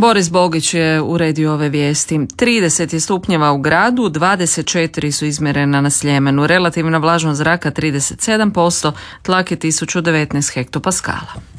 Boris Bogić je uredio ove vijesti. 30 je stupnjeva u gradu, 24 su izmjerena na Sljemenu. Relativna vlažnost zraka 37%, tlak je 1019 hektopaskala.